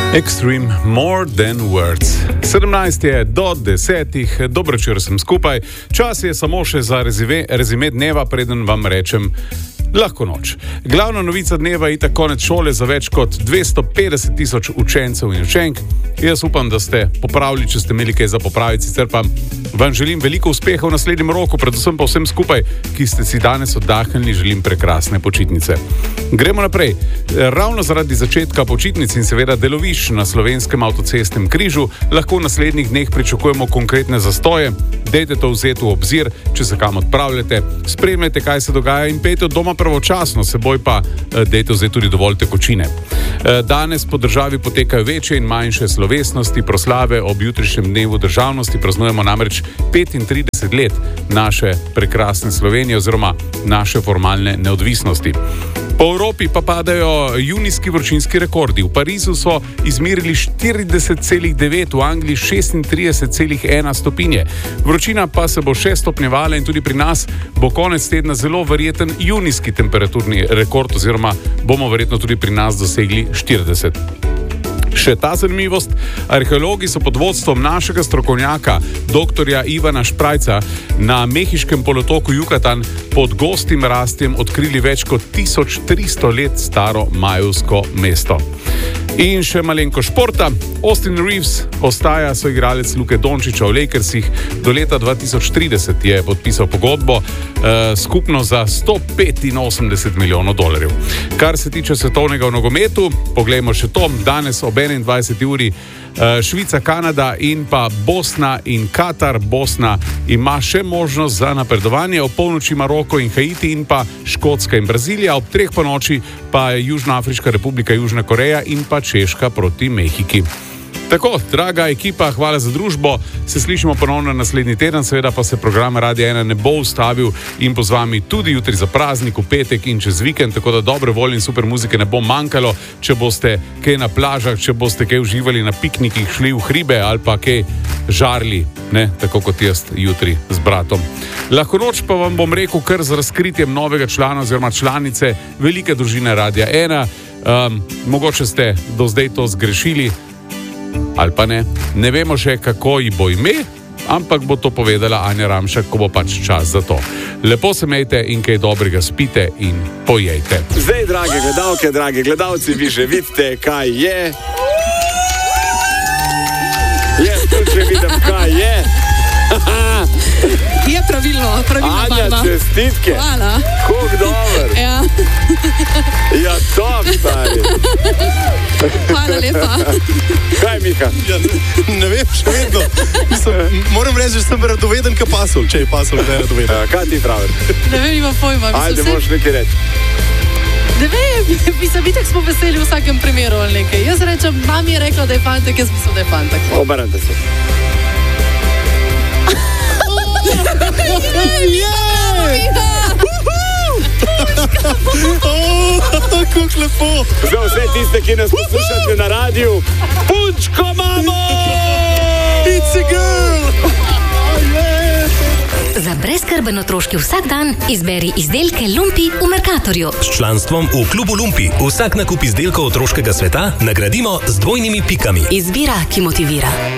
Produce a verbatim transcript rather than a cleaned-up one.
Extreme More Than Words. sedemnajst je do desetih, dobro večer sem skupaj. Čas je samo še za rezime, rezime dneva, preden vam rečem lahko noč. Glavna novica dneva je itak konec šole za več kot dvesto petdeset tisoč učencev in učenk. Jaz upam, da ste popravili, če ste imeli kaj za popraviti, sicer pa vam želim veliko uspeha v naslednjem roku, predvsem pa vsem skupaj, ki ste si danes oddahnili, želim prekrasne počitnice. Gremo naprej. Ravno zaradi začetka počitnic in seveda delovišč na slovenskem avtocestnem križu lahko v naslednjih dneh pričakujemo konkretne zastoje. Dejte to vzeti v obzir, če se kam odpravljate, spremljajte, kaj se dogaja in pejte od doma pravočasno, seboj pa dejte vzeti tudi dovolj tekočine. Danes po državi potekajo večje in manjše slovesnosti, proslave ob jutrišnjem dnevu državnosti, praznujemo namreč petintrideset let naše prekrasne Slovenije oziroma naše formalne neodvisnosti. Po Evropi pa padajo junijski vročinski rekordi. V Parizu so izmerili štirideset celih devet, v Angliji šestintrideset celih ena stopinje. Vročina pa se bo še stopnjevala in tudi pri nas bo konec tedna zelo verjeten junijski temperaturni rekord oziroma bomo verjetno tudi pri nas dosegli štirideset. Še ta zanimivost, arheologi so pod vodstvom našega strokovnjaka, doktorja Ivana Šprajca, na mehiškem polotoku Jukatan pod gostim rastjem odkrili več kot tisoč tristo let staro majevsko mesto. In še malenko športa. Austin Reeves ostaja soigralec Luke Dončića v Lakersih. Do leta dva tisoč trideset je podpisal pogodbo eh, skupno za sto petinosemdeset milijonov dolarjev. Kar se tiče svetovnega v nogometu, poglejmo še to. Danes ob enaindvajseti uri eh, Švica, Kanada in pa Bosna in Katar. Bosna ima še možnost za napredovanje, ob polnoči Maroko in Haiti in pa Škotska in Brazilija, ob treh po noči pa Južnoafriška republika, Južna Koreja in pa Češka proti Mehiki. Tako, draga ekipa, hvala za družbo. Se slišimo ponovno naslednji teden, seveda pa se program Radia ena ne bo ustavil in po z vami tudi jutri za praznik, v petek in čez vikend, tako da dobre volje in super muzike ne bo manjkalo. Če boste kaj na plažah, če boste kaj uživali na piknikih, šli v hribe ali pa kaj žarli, ne, tako kot jaz jutri z bratom. Lahko noč pa vam bom rekel kar z razkritjem novega člana oziroma članice velike družine Radia ena. Um, mogoče ste do zdaj to zgrešili, ali pa ne. Ne vemo še, kako ji bo ime, ampak bo to povedala Anja Ramšak, ko bo pač čas za to. Lepo se mejte in kaj dobrega spite in pojejte. Zdaj, drage gledalke, dragi gledalci, vi že vidite, kaj je. Jaz tudi že vidim, kaj je. Je pravilno, pravilno. Anja, barva. Čestitke. Hvala. Kog dober. Ja. Ja, top, stari. Hvala lepa. Kaj, Miha? Ja, ne, ne vem, še vedno. Mislim, moram reči, da sem radoveden, ka pasol, če je pasol, da je radoveden. Ja, kaj ti pravi? Ne vem, ima pojma. Ajde, vse... moraš nekaj reči. Ne vem, mislim, itak smo veseli v vsakem primeru ali nekaj. Jaz rečem, mami je rekla, da je fantek, jaz mislim, da je fantek. Obarante se. Kako lepo. Za vse tiste, ki nas poslušate na radiju, punčko mamo! It's a girl! Za brezskrben otroški vsakdan izberi izdelke Lumpi v Mercatorju. S članstvom v klubu Lumpi vsak nakup izdelkov otroškega sveta nagradimo z dvojnimi pikami. Izbira, ki motivira.